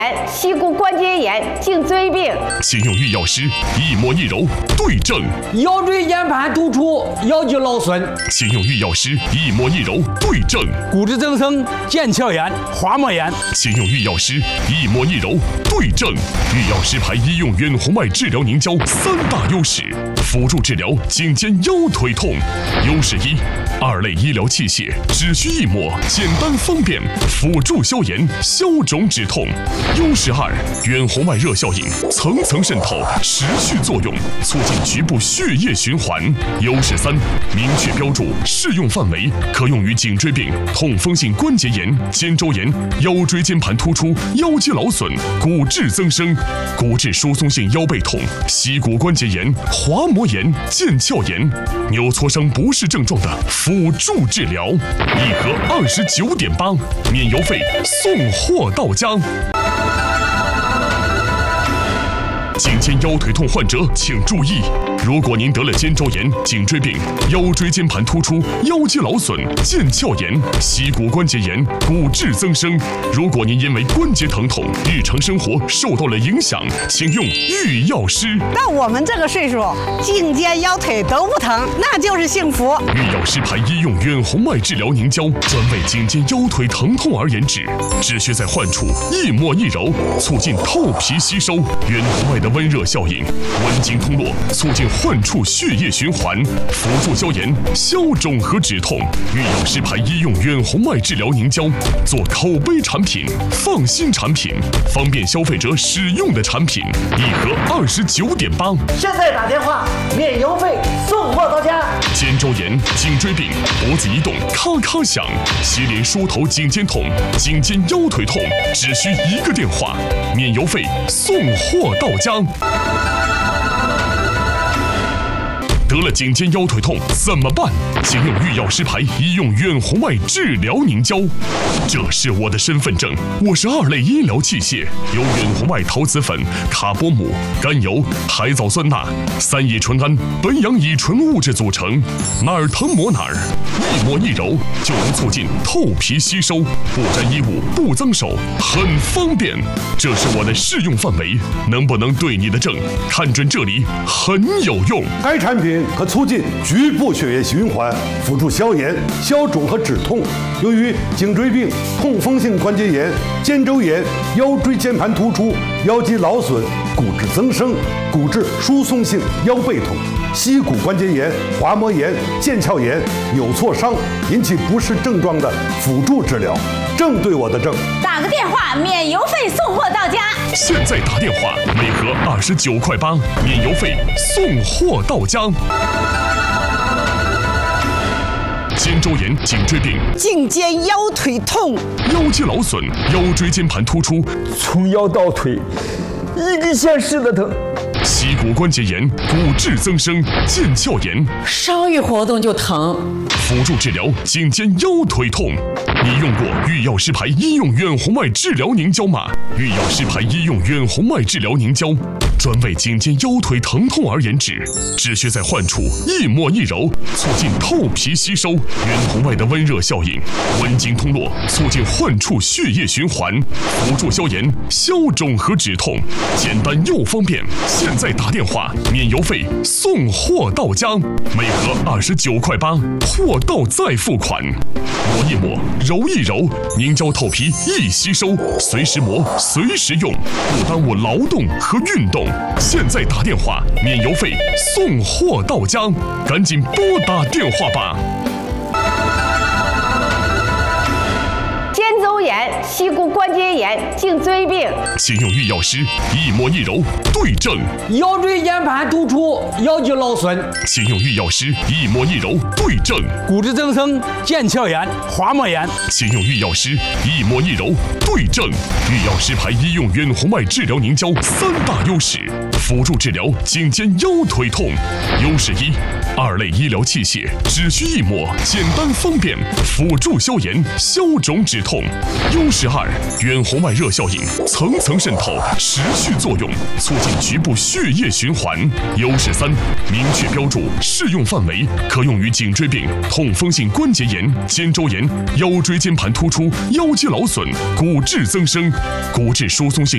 膝骨关节炎、颈椎病。 请用玉药师一摸一揉对症。 腰椎间盘突出、腰肌劳损。 请用玉药师一摸一揉对症。 骨质增生、腱鞘炎、滑膜炎。 请用玉药师一摸一揉对症。玉药师牌医用远红外治疗凝胶3大优势，辅助治疗颈肩腰腿痛。优势1：二类医疗器械，只需一抹，简单方便，辅助消炎、消肿止痛。优势2：远红外热效应，层层渗透，持续作用，促进局部血液循环。优势3：明确标注，适用范围可用于颈椎病、痛风性关节炎、肩周炎、腰椎间盘突出、腰肌劳损、骨质增生、骨质疏松性腰背痛、膝骨关节炎、滑膜炎、腱鞘炎、扭挫伤不适症状的辅助治疗。一盒29.8，免邮费，送货到家。颈肩腰腿痛患者请注意，如果您得了肩周炎、颈椎病、腰椎间盘突出、腰肌劳损、腱鞘炎、膝骨关节炎、骨质增生，如果您因为关节疼痛，日常生活受到了影响，请用玉药师。 到我们这个岁数，颈肩腰腿都不疼，那就是幸福。 玉药师牌医用远红外治疗凝胶，专为颈肩腰腿疼痛而研制，只需在患处一抹一揉，促进透皮吸收。远红外的温热效应，温经通络，促进患处血液循环，辅助消炎、消肿和止痛。玉药师牌医用远红外治疗凝胶，做口碑产品、放心产品、方便消费者使用的产品，一盒29.8。 现在打电话，免邮费，送货到家。 肩周炎、颈椎病、脖子移动咔咔响，接连梳头颈肩痛、颈肩腰腿痛，只需1个电话，免邮费，送货到家。得了颈肩腰腿痛怎么办？请用玉药师牌医用远红外治疗凝胶。这是我的身份证，我是2类医疗器械，由远红外陶瓷粉、卡波姆、甘油、海藻酸钠、3乙醇胺、苯氧乙醇物质组成，哪儿疼抹哪儿，一抹一揉就能促进透皮吸收，不沾衣物，不脏手，很方便。这是我的适用范围，能不能对你的症？看准这里很有用。 该产品可促进局部血液循环，辅助消炎、消肿和止痛。由于颈椎病、痛风性关节炎、肩周炎、腰椎间盘突出、腰肌劳损、骨质增生、骨质疏松性腰背痛、膝骨关节炎、滑膜炎、腱鞘炎、扭挫伤引起不适症状的辅助治疗，正对我的症。 打个电话，免邮费，送货到家。 现在打电话，每盒29.8块，免邮费，送货到家。肩周炎、颈椎病、 颈肩腰腿痛、 腰肌劳损、腰椎间盘突出， 从腰到腿，一个县市的疼。 膝骨关节炎、骨质增生、腱鞘炎， 稍一活动就疼。 辅助治疗颈肩腰腿痛。你用过玉药师牌医用远红外治疗凝胶吗？玉药师牌医用远红外治疗凝胶，专为颈肩腰腿疼痛而研制，只需在患处一抹一揉，促进透皮吸收。远红外的温热效应，温经通络，促进患处血液循环，辅助消炎、消肿和止痛，简单又方便。现在打电话，免邮费，送货到家，每盒29.8块，货到再付款。抹一抹，揉一揉，凝胶透皮易吸收，随时磨，随时用，不耽误劳动和运动。现在打电话，免邮费，送货到家，赶紧拨打电话吧。 肩周炎、膝骨关节炎、颈椎病。 请用玉药师一摸一揉对症。 腰椎间盘突出、腰肌劳损。 请用玉药师一摸一揉对症。 骨质增生、腱鞘炎、滑膜炎。 请用玉药师一摸一揉对症。玉药师牌医用远红外治疗凝胶3大优势，辅助治疗颈肩腰腿痛。优势1：二类医疗器械，只需一抹，简单方便，辅助消炎、消肿止痛。优势2：远红外热效应，层层渗透，持续作用，促进局部血液循环。优势3：明确标注，适用范围可用于颈椎病、痛风性关节炎、肩周炎、腰椎间盘突出、腰肌劳损、骨质增生、骨质疏松性